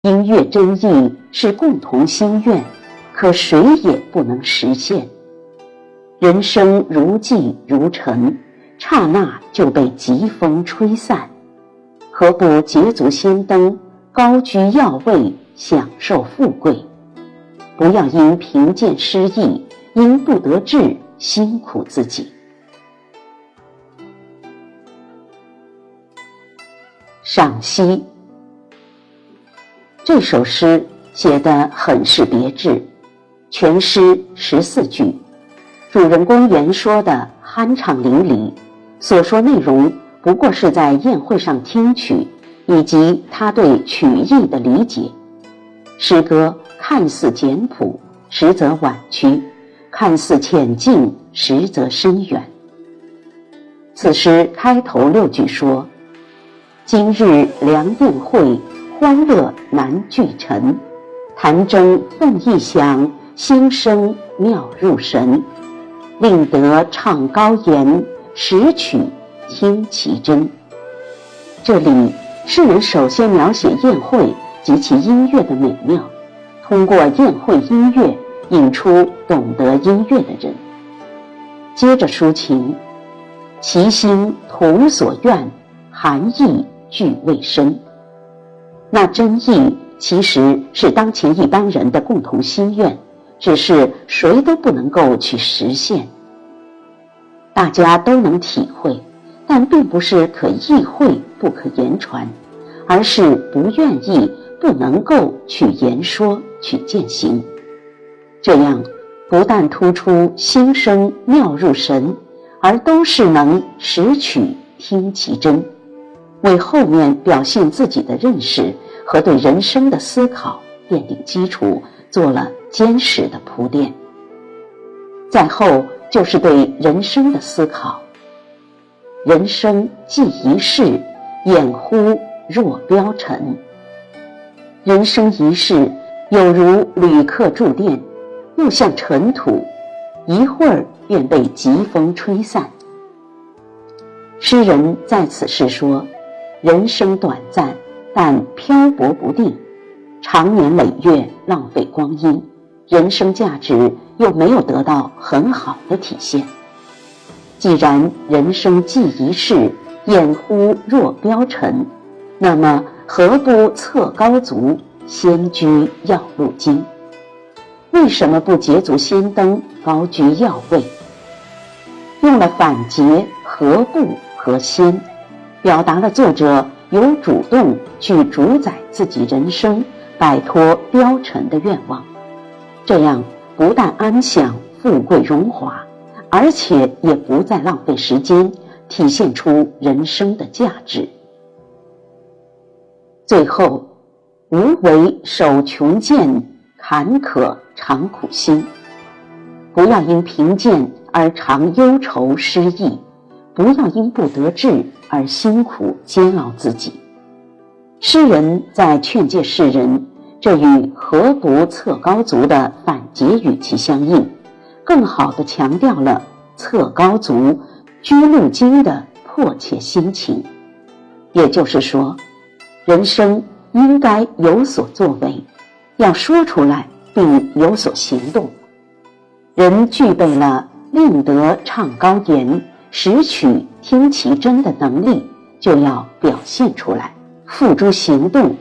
音乐真意是共同心愿，可谁也不能实现。人生如寄如尘，刹那就被疾风吹散，何不捷足先登，高居要位，享受富贵？不要因贫贱失意，因不得志辛苦自己。赏析。这首诗写得很是别致，全诗14句，主人公言说的酣畅淋漓，所说内容不过是在宴会上听取以及他对曲艺的理解。诗歌看似简朴，实则婉曲；看似浅近，实则深远。此诗开头6句说：今日良宴会，欢乐难聚尘。弹筝奋意响，心声妙入神。令得唱高言，识曲听其真。这里诗人首先描写宴会及其音乐的美妙，通过宴会音乐引出懂得音乐的人。接着抒情，其心同所愿，含义俱未深。那真意其实是当前一般人的共同心愿，只是谁都不能够去实现。大家都能体会，但并不是可意会不可言传，而是不愿意不能够去言说去践行。这样不但突出心声妙入神，而都是能识曲听其真，为后面表现自己的认识和对人生的思考奠定基础，做了坚实的铺垫。再后就是对人生的思考。人生即一世，掩乎若标尘。人生一世有如旅客住店，又像尘土，一会儿便被疾风吹散。诗人在此诗说，人生短暂，但漂泊不定，长年累月浪费光阴，人生价值又没有得到很好的体现。既然人生即一世，掩乎若标尘，那么何不侧高足，先居要路经？为什么不捷足先登，高居要位？用了反诘、何不和先，表达了作者有主动去主宰自己人生，摆脱标尘的愿望。这样不但安享富贵荣华，而且也不再浪费时间，体现出人生的价值。最后，无为守穷贱，坎坷常苦心。不要因贫贱而常忧愁失意，不要因不得志而辛苦煎熬自己。诗人在劝诫世人，这与何不侧高足的反诘语气相应，更好地强调了侧高足、居路经的迫切心情。也就是说，人生应该有所作为，要说出来并有所行动。人具备了令得唱高言，识曲听其真的能力，就要表现出来，付诸行动。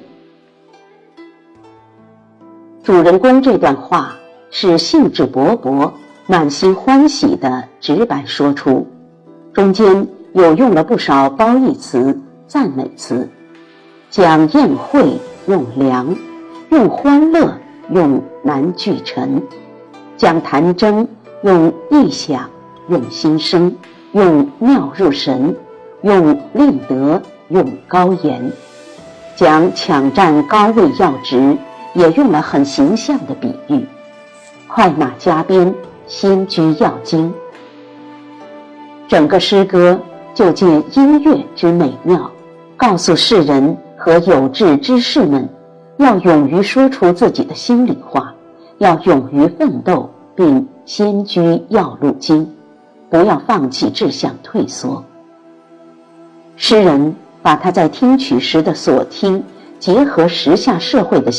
主人公这段话是兴致勃勃、满心欢喜地直白说出，中间有用了不少褒义词、赞美词，讲宴会用良，用欢乐用难聚尘，讲弹筝用意想，用心声，用妙入神，用令得，用高言，讲抢占高位要职，也用了很形象的比喻，快马加鞭，先居要经。整个诗歌就借音乐之美妙，告诉世人和有志之士们，要勇于说出自己的心里话，要勇于奋斗，并先居要路经，不要放弃志向退缩。诗人把他在听曲时的所听结合时下社会的